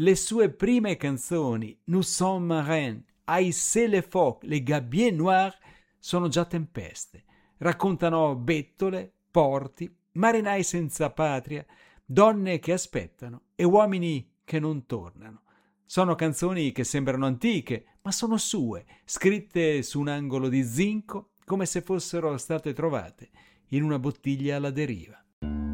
Le sue prime canzoni, Nous sommes marins, Haïssez les phoques, Les gabiers noirs, sono già tempeste. Raccontano bettole, porti, marinai senza patria, donne che aspettano e uomini che non tornano. Sono canzoni che sembrano antiche, ma sono sue, scritte su un angolo di zinco come se fossero state trovate in una bottiglia alla deriva.